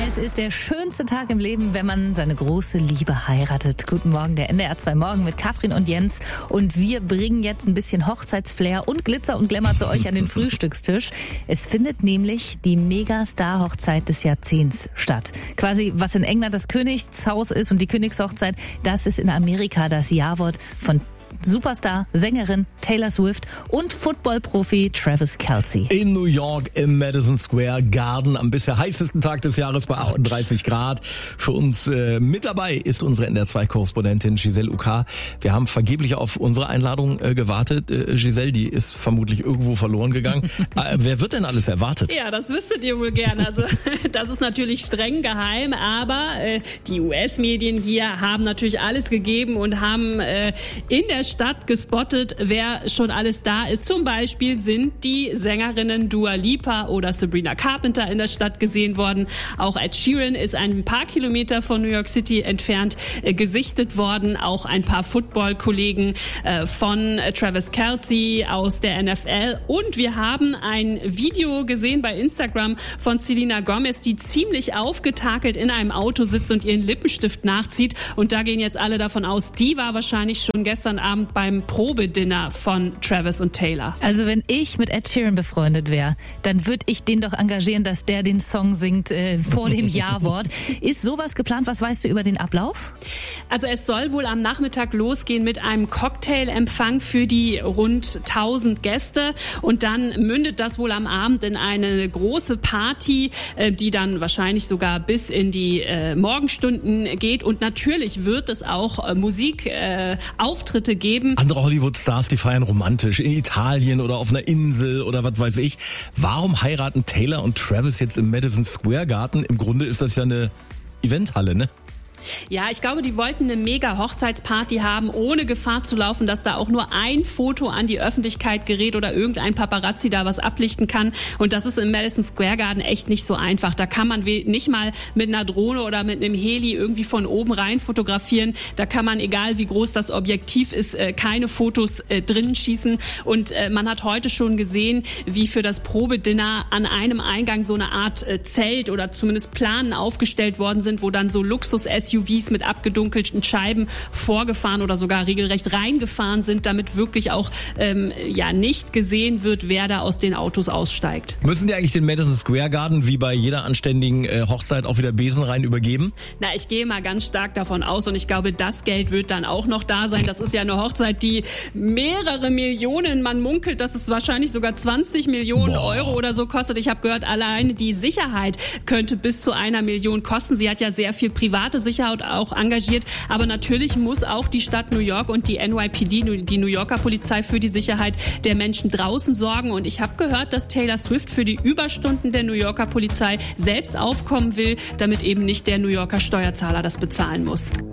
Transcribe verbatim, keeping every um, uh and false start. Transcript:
Es ist der schönste Tag im Leben, wenn man seine große Liebe heiratet. Guten Morgen, der N D R zwei Morgen mit Katrin und Jens. Und wir bringen jetzt ein bisschen Hochzeitsflair und Glitzer und Glamour zu euch an den Frühstückstisch. Es findet nämlich die Megastar-Hochzeit des Jahrzehnts statt. Quasi, was in England das Königshaus ist und die Königshochzeit, das ist in Amerika das Jawort von Superstar, Sängerin Taylor Swift und Footballprofi Travis Kelce. In New York im Madison Square Garden am bisher heißesten Tag des Jahres bei achtunddreißig Grad. Für uns äh, mit dabei ist unsere N D R zwei Korrespondentin Giselle Ucar. Wir haben vergeblich auf unsere Einladung äh, gewartet. Äh, Giselle, die ist vermutlich irgendwo verloren gegangen. äh, wer wird denn alles erwartet? Ja, das wüsstet ihr wohl gern. Also das ist natürlich streng geheim, aber äh, die U S-Medien hier haben natürlich alles gegeben und haben äh, in der Stadt gespottet, wer schon alles da ist. Zum Beispiel sind die Sängerinnen Dua Lipa oder Sabrina Carpenter in der Stadt gesehen worden. Auch Ed Sheeran ist ein paar Kilometer von New York City entfernt äh, gesichtet worden. Auch ein paar Football-Kollegen äh, von äh, Travis Kelce aus der N F L. Und wir haben ein Video gesehen bei Instagram von Selena Gomez, die ziemlich aufgetakelt in einem Auto sitzt und ihren Lippenstift nachzieht. Und da gehen jetzt alle davon aus, die war wahrscheinlich schon gestern Abend beim Probedinner von Travis und Taylor. Also wenn ich mit Ed Sheeran befreundet wäre, dann würde ich den doch engagieren, dass der den Song singt äh, vor dem Ja-Wort. Ist sowas geplant? Was weißt du über den Ablauf? Also es soll wohl am Nachmittag losgehen mit einem Cocktailempfang für die rund tausend Gäste und dann mündet das wohl am Abend in eine große Party, äh, die dann wahrscheinlich sogar bis in die äh, Morgenstunden geht und natürlich wird es auch äh, Musikauftritte äh, geben. Andere Hollywood-Stars, die feiern romantisch in Italien oder auf einer Insel oder was weiß ich. Warum heiraten Taylor und Travis jetzt im Madison Square Garden? Im Grunde ist das ja eine Eventhalle, ne? Ja, ich glaube, die wollten eine mega Hochzeitsparty haben, ohne Gefahr zu laufen, dass da auch nur ein Foto an die Öffentlichkeit gerät oder irgendein Paparazzi da was ablichten kann. Und das ist im Madison Square Garden echt nicht so einfach. Da kann man nicht mal mit einer Drohne oder mit einem Heli irgendwie von oben rein fotografieren. Da kann man, egal wie groß das Objektiv ist, keine Fotos drinnen schießen. Und man hat heute schon gesehen, wie für das Probedinner an einem Eingang so eine Art Zelt oder zumindest Planen aufgestellt worden sind, wo dann so Luxus-S U Vs mit abgedunkelten Scheiben vorgefahren oder sogar regelrecht reingefahren sind, damit wirklich auch ähm, ja nicht gesehen wird, wer da aus den Autos aussteigt. Müssen die eigentlich den Madison Square Garden wie bei jeder anständigen äh, Hochzeit auch wieder Besen rein übergeben? Na, ich gehe mal ganz stark davon aus und ich glaube, das Geld wird dann auch noch da sein. Das ist ja eine Hochzeit, die mehrere Millionen, man munkelt, dass es wahrscheinlich sogar zwanzig Millionen Boah. Euro oder so kostet. Ich habe gehört, allein die Sicherheit könnte bis zu einer Million kosten. Sie hat ja sehr viel private Sicherheit auch engagiert, aber natürlich muss auch die Stadt New York und die N Y P D, die New Yorker Polizei, für die Sicherheit der Menschen draußen sorgen und ich habe gehört, dass Taylor Swift für die Überstunden der New Yorker Polizei selbst aufkommen will, damit eben nicht der New Yorker Steuerzahler das bezahlen muss.